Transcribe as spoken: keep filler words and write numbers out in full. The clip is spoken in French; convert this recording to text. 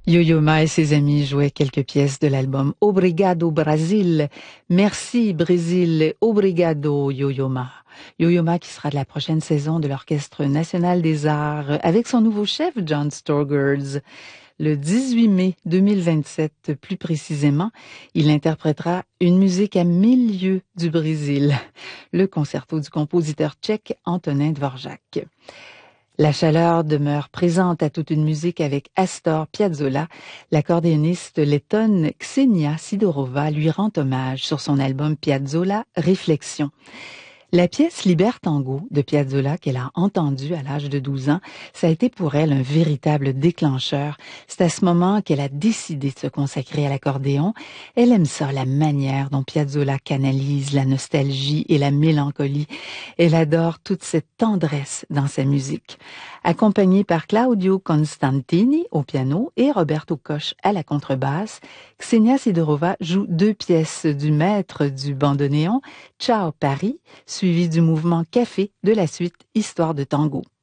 Yo-Yo Ma et ses amis jouaient quelques pièces de l'album Obrigado Brasil. Merci Brésil, obrigado Yo-Yo Ma. Yo-Yo Ma qui sera de la prochaine saison de l'Orchestre national des arts avec son nouveau chef John Storgers. Le dix-huit mai deux mille vingt-sept, plus précisément, il interprétera une musique à mille lieues du Brésil, le concerto du compositeur tchèque Antonin Dvorak. La chaleur demeure présente à toute une musique avec Astor Piazzolla. L'accordéoniste lettonne Ksenia Sidorova lui rend hommage sur son album Piazzolla Réflexion. La pièce Libertango de Piazzolla qu'elle a entendue à l'âge de douze ans, ça a été pour elle un véritable déclencheur. C'est à ce moment qu'elle a décidé de se consacrer à l'accordéon. Elle aime ça, la manière dont Piazzolla canalise la nostalgie et la mélancolie. Elle adore toute cette tendresse dans sa musique. Accompagnée par Claudio Constantini au piano et Roberto Koch à la contrebasse, Ksenia Sidorova joue deux pièces du maître du bandoneon, Ciao Paris, suivi du mouvement Café de la suite Histoire de tango.